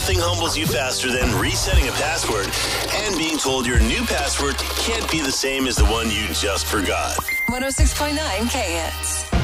Nothing humbles you faster than resetting a password and being told your new password can't be the same as the one you just forgot. 106.9 K-Hits.